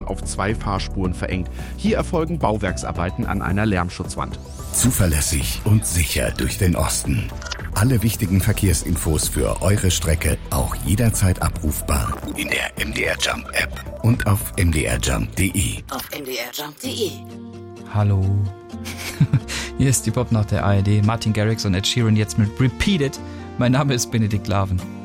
auf 2 Fahrspuren verengt. Hier erfolgen Bauwerksarbeiten an einer Lärmschutzwand. Zuverlässig und sicher durch den Osten. Alle wichtigen Verkehrsinfos für eure Strecke auch jederzeit abrufbar in der MDR Jump App und auf mdrjump.de. Auf mdrjump.de. Hallo. Hier ist die Pop nach der ARD. Martin Garrix und Ed Sheeran jetzt mit Repeat It. Mein Name ist Benedikt Laven.